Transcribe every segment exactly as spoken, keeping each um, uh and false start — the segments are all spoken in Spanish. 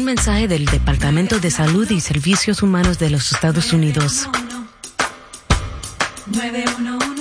mensaje del Departamento de Salud y Servicios Humanos de los Estados Unidos. nueve uno uno.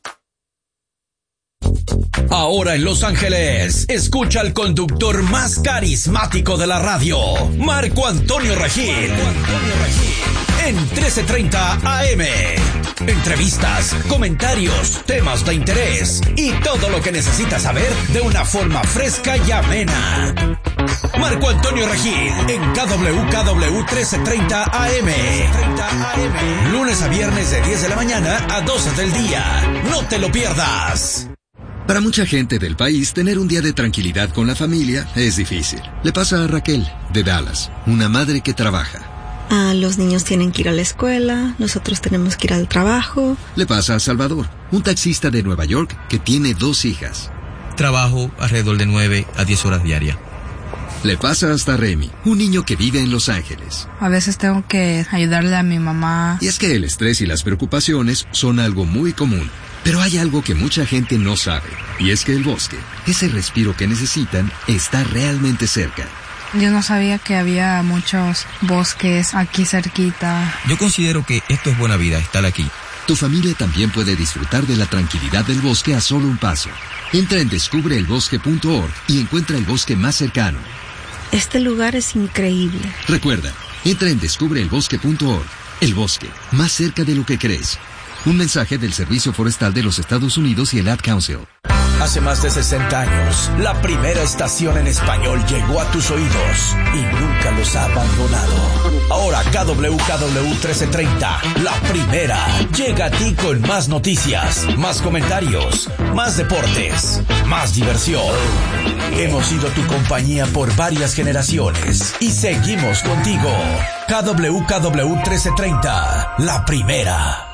Ahora en Los Ángeles, escucha al conductor más carismático de la radio, Marco Antonio Regil. En trece treinta A M. Entrevistas, comentarios, temas de interés y todo lo que necesitas saber de una forma fresca y amena. Marco Antonio Regil en K W K W trece treinta A M. Lunes a viernes de diez de la mañana a doce del día. No te lo pierdas. Para mucha gente del país, tener un día de tranquilidad con la familia es difícil. Le pasa a Raquel, de Dallas, una madre que trabaja. Ah, los niños tienen que ir a la escuela, nosotros tenemos que ir al trabajo. Le pasa a Salvador, un taxista de Nueva York que tiene dos hijas. Trabajo alrededor de nueve a diez horas diarias. Le pasa hasta a Remy, un niño que vive en Los Ángeles. A veces tengo que ayudarle a mi mamá. Y es que el estrés y las preocupaciones son algo muy común. Pero hay algo que mucha gente no sabe, y es que el bosque, ese respiro que necesitan, está realmente cerca. Yo no sabía que había muchos bosques aquí cerquita. Yo considero que esto es buena vida, estar aquí. Tu familia también puede disfrutar de la tranquilidad del bosque a solo un paso. Entra en descubre el bosque punto org y encuentra el bosque más cercano. Este lugar es increíble. Recuerda, entra en descubre el bosque punto org. El bosque, más cerca de lo que crees. Un mensaje del Servicio Forestal de los Estados Unidos y el Ad Council. Hace más de sesenta años, la primera estación en español llegó a tus oídos y nunca los ha abandonado. Ahora K W K W trece treinta, la primera, llega a ti con más noticias, más comentarios, más deportes, más diversión. Hemos sido tu compañía por varias generaciones y seguimos contigo. K W K W trece treinta, la primera.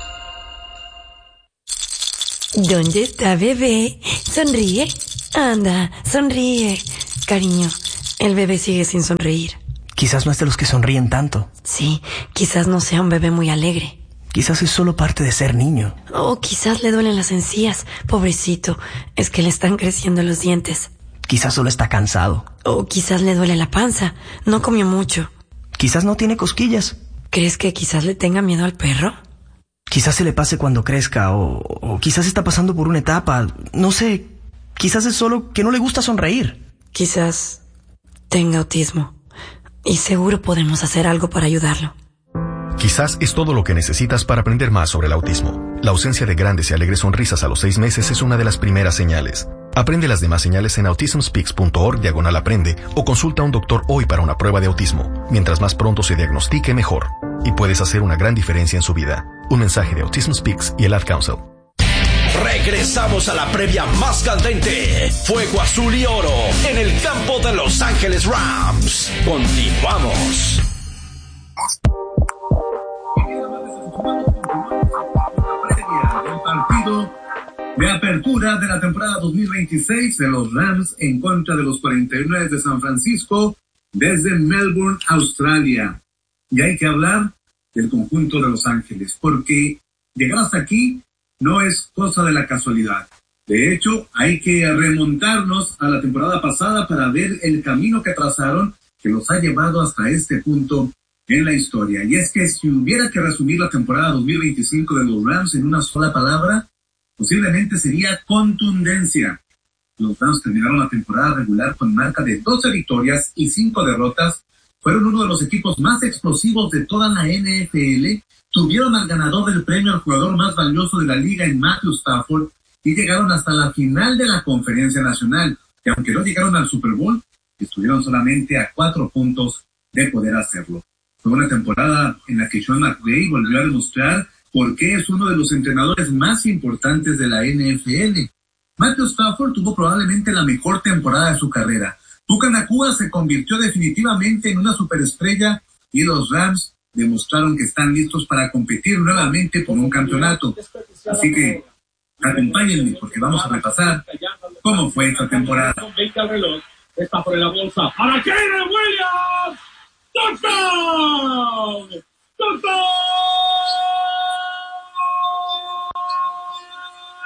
¿Dónde está bebé? Sonríe. Anda, sonríe. Cariño, el bebé sigue sin sonreír. Quizás no es de los que sonríen tanto. Sí, quizás no sea un bebé muy alegre. Quizás es solo parte de ser niño. O quizás le duelen las encías. Pobrecito, es que le están creciendo los dientes. Quizás solo está cansado. O quizás le duele la panza. No comió mucho. Quizás no tiene cosquillas. ¿Crees que quizás le tenga miedo al perro? Quizás se le pase cuando crezca, o, o quizás está pasando por una etapa, no sé, quizás es solo que no le gusta sonreír. Quizás tenga autismo, y seguro podemos hacer algo para ayudarlo. Quizás es todo lo que necesitas para aprender más sobre el autismo. La ausencia de grandes y alegres sonrisas a los seis meses es una de las primeras señales. Aprende las demás señales en autism speaks punto org diagonal aprende o consulta a un doctor hoy para una prueba de autismo. Mientras más pronto se diagnostique, mejor. Y puedes hacer una gran diferencia en su vida. Un mensaje de Autism Speaks y el Ad Council. Regresamos a la previa más candente. Fuego azul y oro en el campo de Los Ángeles Rams. Continuamos. El partido de apertura de la temporada dos mil veintiséis de los Rams en contra de los cuarenta y nueve de San Francisco desde Melbourne, Australia. Y hay que hablar del conjunto de Los Ángeles, porque llegar hasta aquí no es cosa de la casualidad. De hecho, hay que remontarnos a la temporada pasada para ver el camino que trazaron que los ha llevado hasta este punto en la historia. Y es que si hubiera que resumir la temporada dos mil veinticinco de los Rams en una sola palabra, posiblemente sería contundencia. Los Rams terminaron la temporada regular con marca de doce victorias y cinco derrotas. Fueron uno de los equipos más explosivos de toda la N F L, tuvieron al ganador del premio al jugador más valioso de la liga en Matthew Stafford y llegaron hasta la final de la Conferencia Nacional, que aunque no llegaron al Super Bowl, estuvieron solamente a cuatro puntos de poder hacerlo. Fue una temporada en la que Sean McVay volvió a demostrar por qué es uno de los entrenadores más importantes de la N F L. Matthew Stafford tuvo probablemente la mejor temporada de su carrera. Puka Nacua se convirtió definitivamente en una superestrella y los Rams demostraron que están listos para competir nuevamente por un campeonato. Así que acompáñenme porque vamos a repasar cómo fue esta temporada. veinte al reloj, está por la bolsa para Caleb Williams. ¡Touchdown! ¡Touchdown!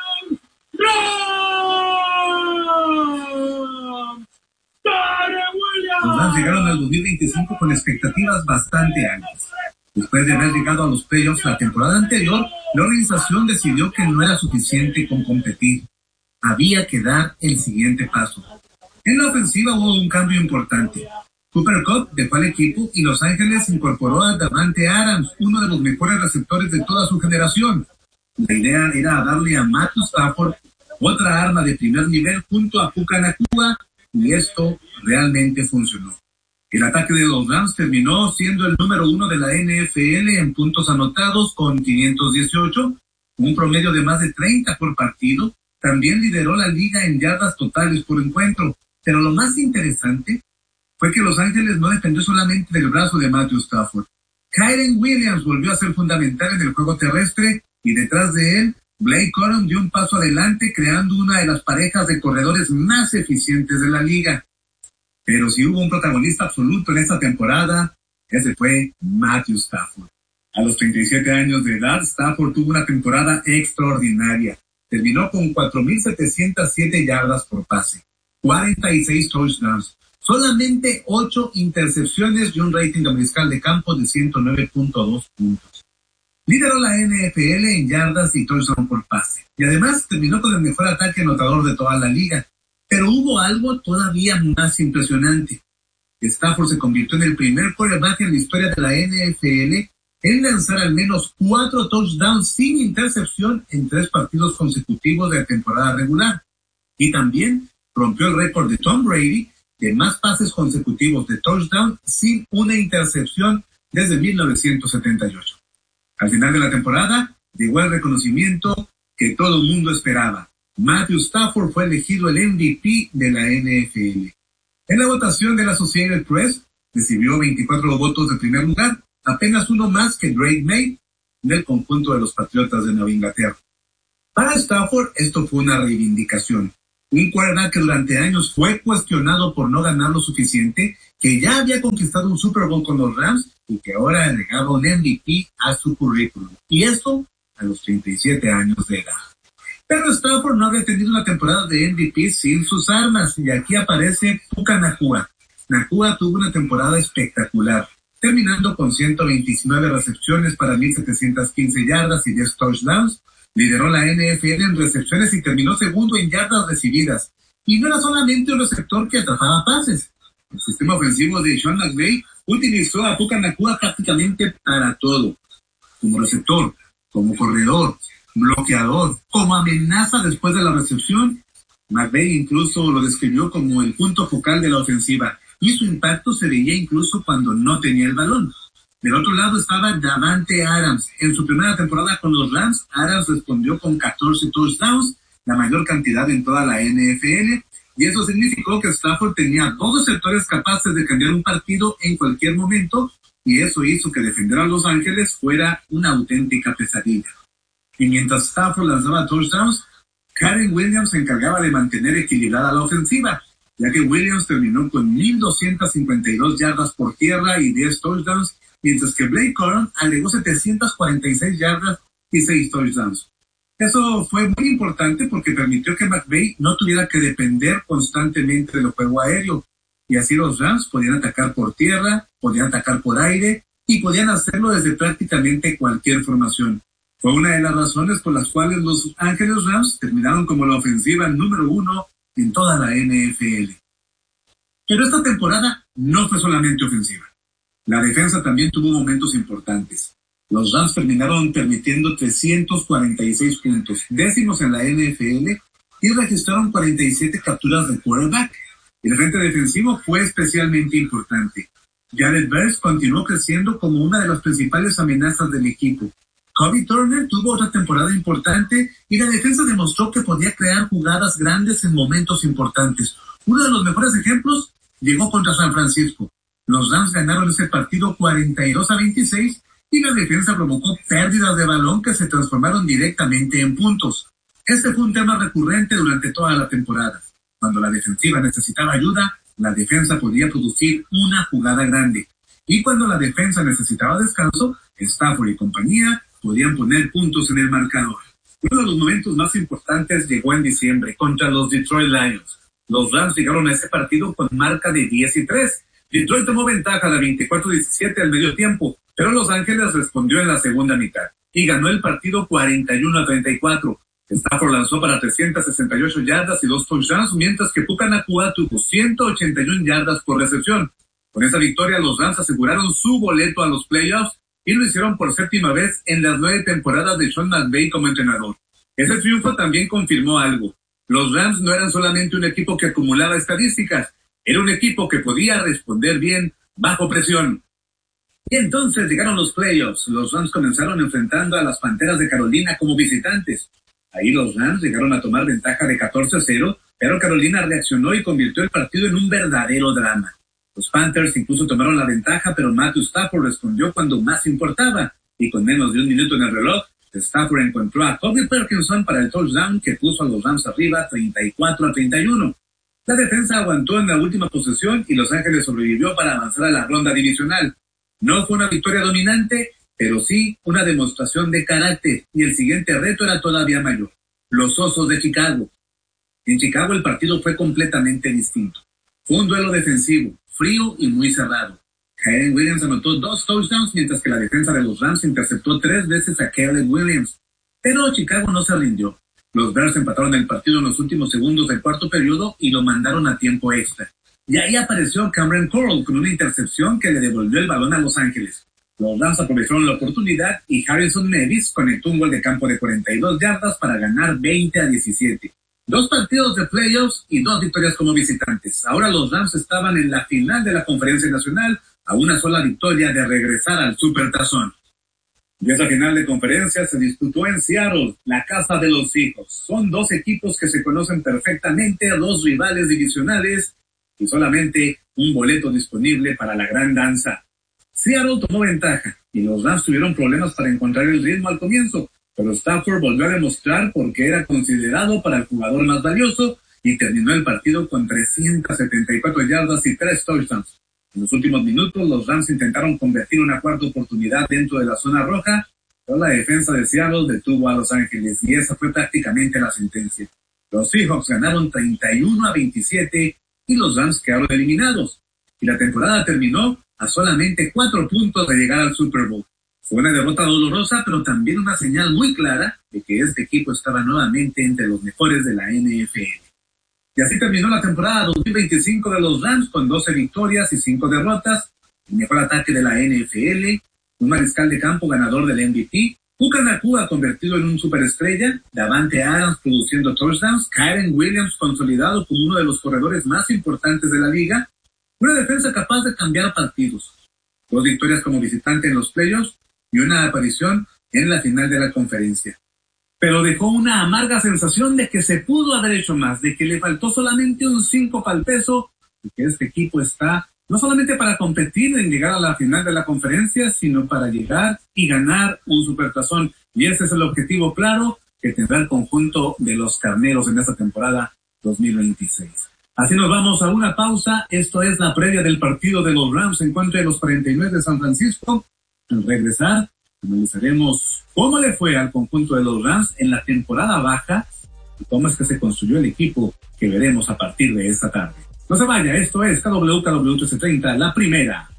¡Rams! ¡Caleb Williams! Los Rams llegaron al dos mil veinticinco con expectativas bastante altas. Después de haber llegado a los playoffs la temporada anterior, la organización decidió que no era suficiente con competir. Había que dar el siguiente paso. En la ofensiva hubo un cambio importante. Cooper Kupp dejó al equipo y Los Ángeles incorporó a Davante Adams, uno de los mejores receptores de toda su generación. La idea era darle a Matthew Stafford otra arma de primer nivel junto a Puka Nacua, y esto realmente funcionó. El ataque de los Rams terminó siendo el número uno de la N F L en puntos anotados con quinientos dieciocho, un promedio de más de treinta por partido. También lideró la liga en yardas totales por encuentro. Pero lo más interesante fue que Los Ángeles no dependió solamente del brazo de Matthew Stafford. Kyren Williams volvió a ser fundamental en el juego terrestre y detrás de él, Blake Corum dio un paso adelante creando una de las parejas de corredores más eficientes de la liga. Pero si hubo un protagonista absoluto en esta temporada, ese fue Matthew Stafford. A los treinta y siete años de edad, Stafford tuvo una temporada extraordinaria. Terminó con cuatro mil setecientas siete yardas por pase, cuarenta y seis touchdowns, solamente ocho intercepciones y un rating de mariscal de campo de ciento nueve punto dos puntos. Lideró la N F L en yardas y touchdown por pase, y además terminó con el mejor ataque anotador de toda la liga. Pero hubo algo todavía más impresionante. Stafford se convirtió en el primer quarterback en la historia de la N F L en lanzar al menos cuatro touchdowns sin intercepción en tres partidos consecutivos de la temporada regular. Y también rompió el récord de Tom Brady de más pases consecutivos de touchdown sin una intercepción desde mil novecientos setenta y ocho. Al final de la temporada, llegó el reconocimiento que todo el mundo esperaba. Matthew Stafford fue elegido el M V P de la N F L. En la votación de la Associated Press, recibió veinticuatro votos de primer lugar, apenas uno más que Drake May, del conjunto de los Patriotas de Nueva Inglaterra. Para Stafford, esto fue una reivindicación. Un quarterback que durante años fue cuestionado por no ganar lo suficiente, que ya había conquistado un Super Bowl con los Rams y que ahora agregaba un M V P a su currículum. Y esto a los treinta y siete años de edad. Pero Stafford no había tenido una temporada de M V P sin sus armas, y aquí aparece Puka Nacua. Nacua tuvo una temporada espectacular, terminando con ciento veintinueve recepciones para mil setecientas quince yardas y diez touchdowns. Lideró la N F L en recepciones y terminó segundo en yardas recibidas. Y no era solamente un receptor que atrapaba pases. El sistema ofensivo de Sean McVay utilizó a Puka Nacua prácticamente para todo. Como receptor, como corredor, bloqueador, como amenaza después de la recepción. McVay incluso lo describió como el punto focal de la ofensiva, y su impacto se veía incluso cuando no tenía el balón. Del otro lado estaba Davante Adams. En su primera temporada con los Rams, Adams respondió con catorce touchdowns, la mayor cantidad en toda la N F L, y eso significó que Stafford tenía dos receptores capaces de cambiar un partido en cualquier momento, y eso hizo que defender a Los Ángeles fuera una auténtica pesadilla. Y mientras Stafford lanzaba touchdowns, Kyren Williams se encargaba de mantener equilibrada la ofensiva, ya que Williams terminó con mil doscientas cincuenta y dos yardas por tierra y diez touchdowns, mientras que Blake Corum agregó setecientas cuarenta y seis yardas y seis touchdowns. Eso fue muy importante porque permitió que McVay no tuviera que depender constantemente del juego aéreo, y así los Rams podían atacar por tierra, podían atacar por aire, y podían hacerlo desde prácticamente cualquier formación. Fue una de las razones por las cuales los Ángeles Rams terminaron como la ofensiva número uno en toda la N F L. Pero esta temporada no fue solamente ofensiva. La defensa también tuvo momentos importantes. Los Rams terminaron permitiendo trescientos cuarenta y seis puntos, décimos en la N F L, y registraron cuarenta y siete capturas de quarterback. El frente defensivo fue especialmente importante. Jared Verse continuó creciendo como una de las principales amenazas del equipo. Kobe Turner tuvo otra temporada importante y la defensa demostró que podía crear jugadas grandes en momentos importantes. Uno de los mejores ejemplos llegó contra San Francisco. Los Rams ganaron ese partido cuarenta y dos a veintiséis y la defensa provocó pérdidas de balón que se transformaron directamente en puntos. Este fue un tema recurrente durante toda la temporada. Cuando la defensiva necesitaba ayuda, la defensa podía producir una jugada grande. Y cuando la defensa necesitaba descanso, Stafford y compañía podían poner puntos en el marcador. Uno de los momentos más importantes llegó en diciembre contra los Detroit Lions. Los Rams llegaron a ese partido con marca de diez y tres, Detroit tomó ventaja de veinticuatro a diecisiete al medio tiempo, pero Los Ángeles respondió en la segunda mitad y ganó el partido cuarenta y uno a treinta y cuatro. Stafford lanzó para trescientas sesenta y ocho yardas y dos touchdowns, mientras que Puka Nacua tuvo ciento ochenta y una yardas por recepción. Con esa victoria, los Rams aseguraron su boleto a los playoffs y lo hicieron por séptima vez en las nueve temporadas de Sean McVay como entrenador. Ese triunfo también confirmó algo. Los Rams no eran solamente un equipo que acumulaba estadísticas, era un equipo que podía responder bien bajo presión. Y entonces llegaron los playoffs. Los Rams comenzaron enfrentando a las Panteras de Carolina como visitantes. Ahí los Rams llegaron a tomar ventaja de catorce a cero, pero Carolina reaccionó y convirtió el partido en un verdadero drama. Los Panthers incluso tomaron la ventaja, pero Matthew Stafford respondió cuando más importaba, y con menos de un minuto en el reloj, Stafford encontró a Kobe Perkinson para el touchdown que puso a los Rams arriba treinta y cuatro a treinta y uno. La defensa aguantó en la última posesión y Los Ángeles sobrevivió para avanzar a la ronda divisional. No fue una victoria dominante, pero sí una demostración de carácter, y el siguiente reto era todavía mayor: los Osos de Chicago. En Chicago el partido fue completamente distinto. Fue un duelo defensivo, frío y muy cerrado. Kyren Williams anotó dos touchdowns, mientras que la defensa de los Rams interceptó tres veces a Caleb Williams. Pero Chicago no se rindió. Los Bears empataron el partido en los últimos segundos del cuarto periodo y lo mandaron a tiempo extra. Y ahí apareció Cameron Curl con una intercepción que le devolvió el balón a Los Ángeles. Los Rams aprovecharon la oportunidad y Harrison Nevis conectó un gol de campo de cuarenta y dos yardas para ganar veinte a diecisiete. Dos partidos de playoffs y dos victorias como visitantes. Ahora los Rams estaban en la final de la Conferencia Nacional, a una sola victoria de regresar al Supertazón. Y esa final de conferencia se disputó en Seattle, la casa de los Seahawks. Son dos equipos que se conocen perfectamente, dos rivales divisionales y solamente un boleto disponible para la gran danza. Seattle tomó ventaja y los Rams tuvieron problemas para encontrar el ritmo al comienzo, pero Stafford volvió a demostrar por qué era considerado para el jugador más valioso y terminó el partido con trescientas setenta y cuatro yardas y tres touchdowns. En los últimos minutos, los Rams intentaron convertir una cuarta oportunidad dentro de la zona roja, pero la defensa de Seattle detuvo a Los Ángeles y esa fue prácticamente la sentencia. Los Seahawks ganaron treinta y uno a veintisiete y los Rams quedaron eliminados. Y la temporada terminó a solamente cuatro puntos de llegar al Super Bowl. Fue una derrota dolorosa, pero también una señal muy clara de que este equipo estaba nuevamente entre los mejores de la N F L. Y así terminó la temporada dos mil veinticinco de los Rams con doce victorias y cinco derrotas, el mejor ataque de la N F L, un mariscal de campo ganador del M V P, Puka Nacua convertido en un superestrella, Davante Adams produciendo touchdowns, Kyren Williams consolidado como uno de los corredores más importantes de la liga, una defensa capaz de cambiar partidos, dos victorias como visitante en los playoffs y una aparición en la final de la conferencia. Pero dejó una amarga sensación de que se pudo haber hecho más, de que le faltó solamente un cinco para el peso, y que este equipo está no solamente para competir en llegar a la final de la conferencia, sino para llegar y ganar un supertazón. Y ese es el objetivo claro que tendrá el conjunto de los Carneros en esta temporada dos mil veintiséis. Así nos vamos a una pausa. Esto es la previa del partido de los Rams en contra de los cuarenta y nueve de San Francisco. Al regresar, analizaremos cómo le fue al conjunto de los Rams en la temporada baja y cómo es que se construyó el equipo que veremos a partir de esta tarde. No se vaya, esto es K W K W trece treinta, la primera.